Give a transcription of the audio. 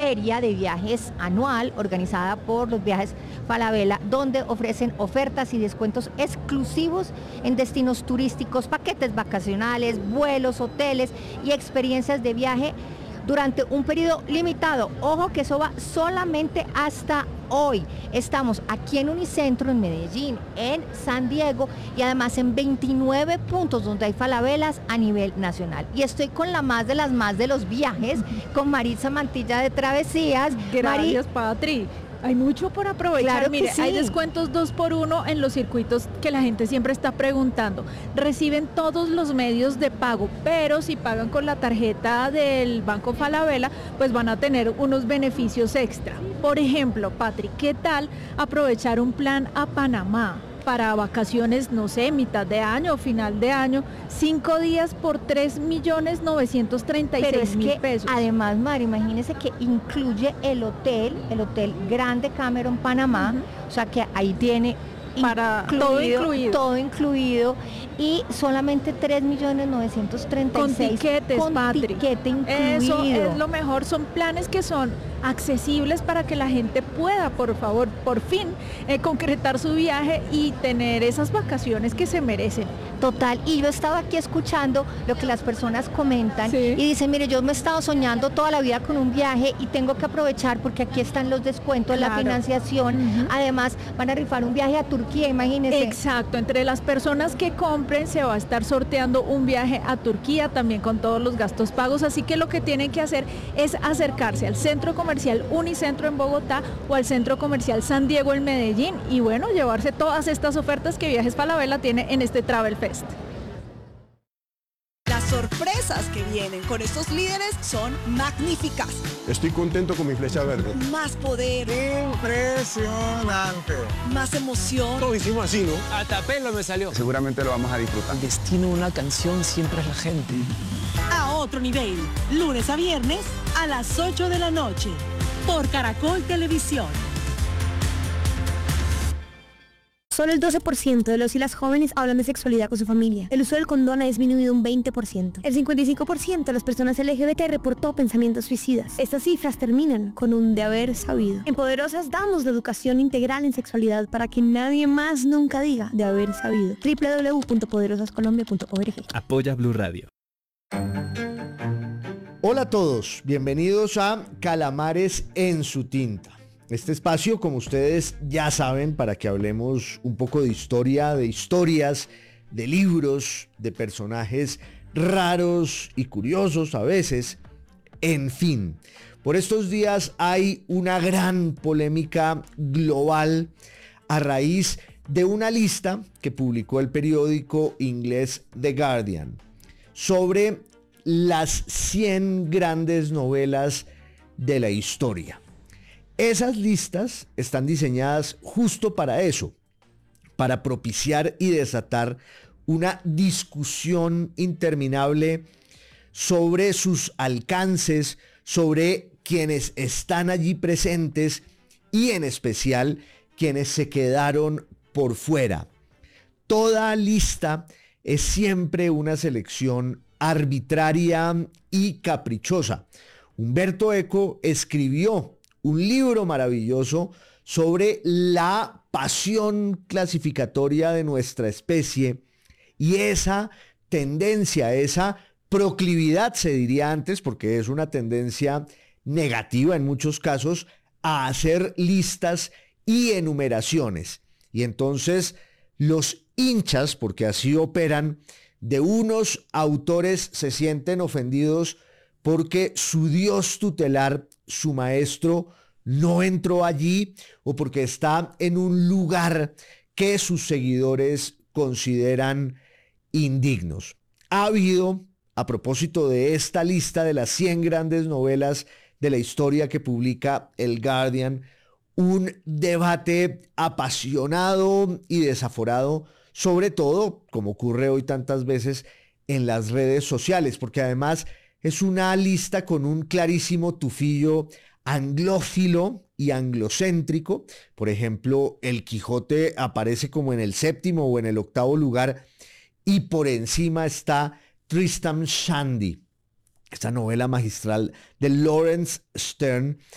feria de viajes anual organizada por los Viajes Falabella, donde ofrecen ofertas y descuentos exclusivos en destinos turísticos, paquetes vacacionales, vuelos, hoteles y experiencias de viaje durante un periodo limitado. Ojo que eso va solamente hasta hoy. Estamos aquí en Unicentro, en Medellín, en San Diego y además en 29 puntos donde hay Falabelas a nivel nacional. Y estoy con la más de las más de los viajes, con Maritza Mantilla de Travesías. Gracias, Patri. Hay mucho por aprovechar. Claro que Mire, sí. hay descuentos 2x1 en los circuitos que la gente siempre está preguntando. Reciben todos los medios de pago, pero si pagan con la tarjeta del Banco Falabella, pues van a tener unos beneficios extra. Por ejemplo, Patri, ¿qué tal aprovechar un plan a Panamá para vacaciones, no sé, mitad de año o final de año, 5 días por 3.936.000 pesos? Además, Mari, imagínese que incluye el hotel Grande Cameron Panamá, o sea que ahí tiene para todo incluido y solamente 3.936.000 con tiquetes, con Patri. tiquete incluido. Eso es lo mejor, son planes que son accesibles para que la gente pueda, por favor, por fin concretar su viaje y tener esas vacaciones que se merecen. Total, y yo he estado aquí escuchando lo que las personas comentan, sí, y dicen, mire, yo me he estado soñando toda la vida con un viaje y tengo que aprovechar porque aquí están los descuentos, claro, la financiación, además van a rifar un viaje a Turquía, imagínense. Exacto, entre las personas que compren se va a estar sorteando un viaje a Turquía también con todos los gastos pagos, así que lo que tienen que hacer es acercarse al Centro Comercial Unicentro en Bogotá o al Centro Comercial San Diego en Medellín y bueno, llevarse todas estas ofertas que Viajes Falabella tiene en este Travel Fest. Las sorpresas que vienen con estos líderes son magníficas. Estoy contento con mi flecha verde. Más poder. Impresionante. Más emoción. Lo hicimos así, ¿no? Hasta pelo me salió. Seguramente lo vamos a disfrutar. El destino de una canción siempre es la gente. A otro nivel. Lunes a viernes a las 8 de la noche. Por Caracol Televisión. Solo el 12% de los y las jóvenes hablan de sexualidad con su familia. El uso del condón ha disminuido un 20%. El 55% de las personas LGBT reportó pensamientos suicidas. Estas cifras terminan con un de haber sabido. En Poderosas damos la educación integral en sexualidad para que nadie más nunca diga de haber sabido. www.poderosascolombia.org. Apoya Blue Radio. Hola a todos, bienvenidos a Calamares en su tinta. Este espacio, como ustedes ya saben, para que hablemos un poco de historia, de historias, de libros, de personajes raros y curiosos a veces. En fin, por estos días hay una gran polémica global a raíz de una lista que publicó el periódico inglés The Guardian sobre las 100 grandes novelas de la historia. Esas listas están diseñadas justo para eso, para propiciar y desatar una discusión interminable sobre sus alcances, sobre quienes están allí presentes y en especial quienes se quedaron por fuera. Toda lista es siempre una selección arbitraria y caprichosa. Humberto Eco escribió un libro maravilloso sobre la pasión clasificatoria de nuestra especie y esa tendencia, esa proclividad, se diría antes, porque es una tendencia negativa en muchos casos, a hacer listas y enumeraciones. Y entonces los hinchas, porque así operan, de unos autores se sienten ofendidos porque su dios tutelar, su maestro, no entró allí o porque está en un lugar que sus seguidores consideran indignos. Ha habido, a propósito de esta lista de las 100 grandes novelas de la historia que publica el Guardian, un debate apasionado y desaforado, sobre todo, como ocurre hoy tantas veces, en las redes sociales, porque además es una lista con un clarísimo tufillo anglófilo y anglocéntrico. Por ejemplo, El Quijote aparece como en el 7º o en el 8º lugar y por encima está Tristram Shandy, esta novela magistral de Lawrence Stern,